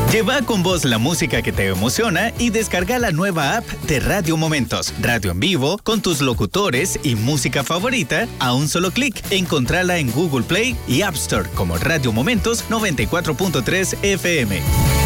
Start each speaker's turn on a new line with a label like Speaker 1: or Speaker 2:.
Speaker 1: Lleva con vos la música que te emociona y descarga la nueva app de Radio Momentos. Radio en vivo, con tus locutores y música favorita a un solo clic. Encontrala en Google Play y App Store como Radio Momentos 94.3 FM.